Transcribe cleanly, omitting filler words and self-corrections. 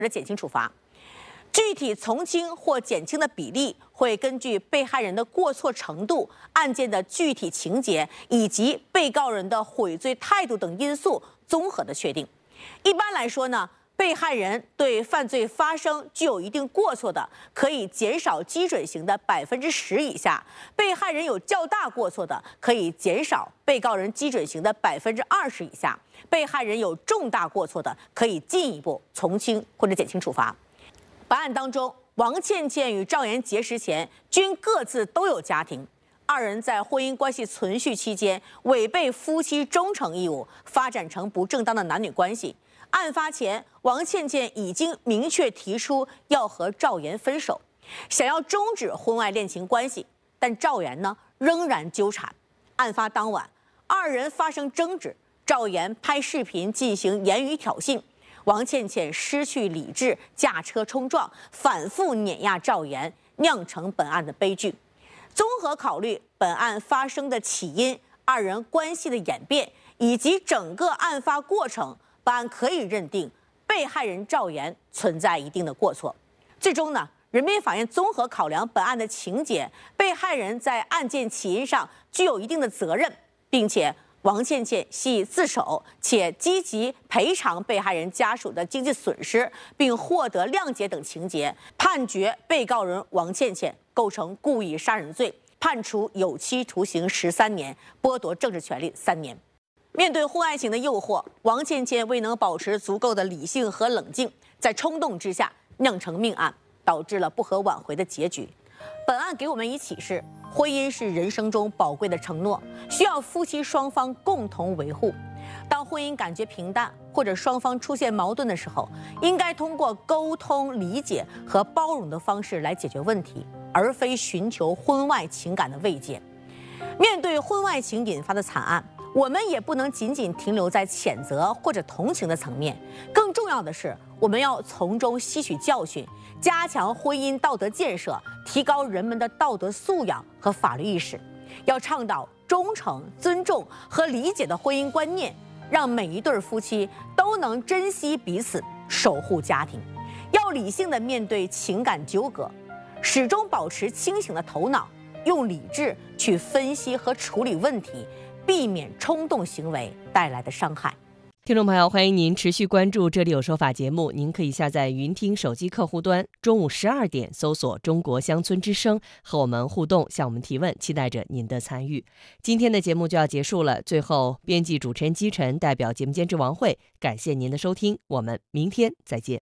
者减轻处罚。具体从轻或减轻的比例会根据被害人的过错程度、案件的具体情节以及被告人的悔罪态度等因素综合的确定。一般来说呢，被害人对犯罪发生具有一定过错的，可以减少基准刑的10%以下；被害人有较大过错的，可以减少被告人基准刑的20%以下；被害人有重大过错的，可以进一步从轻或者减轻处罚。本案当中，王倩倩与赵岩结识前均各自都有家庭，二人在婚姻关系存续期间违背夫妻忠诚义务，发展成不正当的男女关系。案发前，王倩倩已经明确提出要和赵岩分手，想要终止婚外恋情关系，但赵岩呢仍然纠缠。案发当晚，二人发生争执，赵岩拍视频进行言语挑衅。王倩倩失去理智，驾车冲撞，反复碾压赵岩，酿成本案的悲剧。综合考虑本案发生的起因、二人关系的演变以及整个案发过程，本案可以认定被害人赵岩存在一定的过错。最终呢，人民法院综合考量本案的情节，被害人在案件起因上具有一定的责任，并且王倩倩系自首，且积极赔偿被害人家属的经济损失，并获得谅解等情节，判决被告人王倩倩构成故意杀人罪，判处有期徒刑13年，剥夺政治权利3年。面对婚外情的诱惑，王倩倩未能保持足够的理性和冷静，在冲动之下酿成命案，导致了不可挽回的结局。本案给我们以启示，婚姻是人生中宝贵的承诺，需要夫妻双方共同维护。当婚姻感觉平淡或者双方出现矛盾的时候，应该通过沟通、理解和包容的方式来解决问题，而非寻求婚外情感的慰藉。面对婚外情引发的惨案，我们也不能仅仅停留在谴责或者同情的层面，更重要的是，我们要从中吸取教训，加强婚姻道德建设，提高人们的道德素养和法律意识，要倡导忠诚、尊重和理解的婚姻观念，让每一对夫妻都能珍惜彼此，守护家庭。要理性地面对情感纠葛，始终保持清醒的头脑，用理智去分析和处理问题，避免冲动行为带来的伤害。 听众朋友，欢迎您持续关注《这里有说法》节目。您可以下载云听手机客户端，中午12点搜索中国乡村之声，和我们互动，向我们提问，期待着您的参与。今天的节目就要结束了，最后编辑主持人姬晨代表节目监制王慧，感谢您的收听，我们明天再见。